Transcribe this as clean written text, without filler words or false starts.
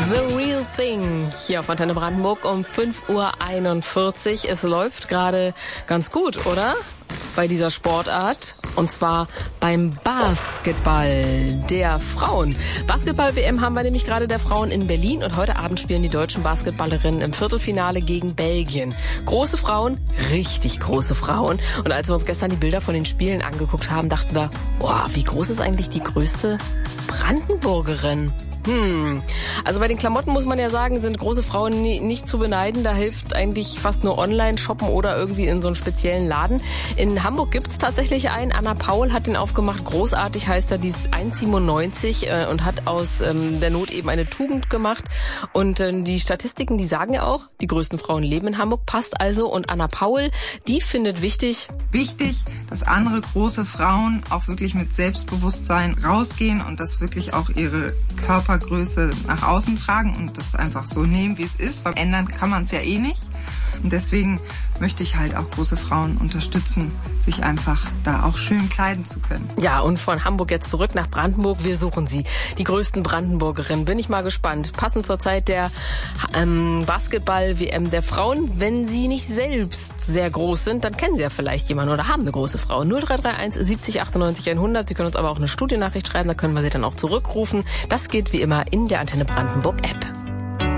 The Real Thing hier auf Antenne Brandenburg um 5:41 Uhr. Es läuft gerade ganz gut, oder? Bei dieser Sportart. Und zwar beim Basketball der Frauen. Basketball-WM haben wir nämlich gerade der Frauen in Berlin. Und heute Abend spielen die deutschen Basketballerinnen im Viertelfinale gegen Belgien. Große Frauen, richtig große Frauen. Und als wir uns gestern die Bilder von den Spielen angeguckt haben, dachten wir, boah, wie groß ist eigentlich die größte Brandenburgerin? Also bei den Klamotten muss man ja sagen, sind große Frauen nicht zu beneiden. Da hilft eigentlich fast nur Online-Shoppen oder irgendwie in so einem speziellen Laden. In Hamburg gibt's tatsächlich einen. Anna Paul hat den aufgemacht. Großartig heißt er, die ist 1,97 und hat aus der Not eben eine Tugend gemacht. Und die Statistiken, die sagen ja auch, die größten Frauen leben in Hamburg. Passt also. Und Anna Paul, die findet wichtig, dass andere große Frauen auch wirklich mit Selbstbewusstsein rausgehen und das wirklich auch ihre Körpergröße nach außen tragen und das einfach so nehmen, wie es ist, weil ändern kann man es ja eh nicht. Und deswegen möchte ich halt auch große Frauen unterstützen, sich einfach da auch schön kleiden zu können. Ja, und von Hamburg jetzt zurück nach Brandenburg. Wir suchen sie, die größten Brandenburgerinnen. Bin ich mal gespannt. Passend zur Zeit der Basketball-WM der Frauen. Wenn sie nicht selbst sehr groß sind, dann kennen sie ja vielleicht jemanden oder haben eine große Frau. 0331 70 98 100. Sie können uns aber auch eine Studiennachricht schreiben, da können wir sie dann auch zurückrufen. Das geht wie immer in der Antenne Brandenburg App.